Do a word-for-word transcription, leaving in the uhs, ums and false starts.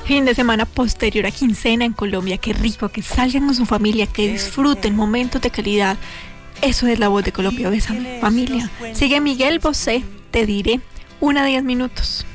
Fin de semana posterior a quincena en Colombia. Qué rico, que salgan con su familia, que disfruten momentos de calidad. Eso es la voz de Colombia. Bésame, familia. Sigue Miguel Bosé, Te diré, una a diez minutos.